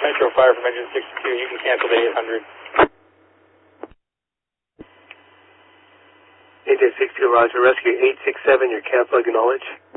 Metro Fire from engine 62, you can cancel the 800. AJ 62, Roger. Rescue 867, your cancel, acknowledge.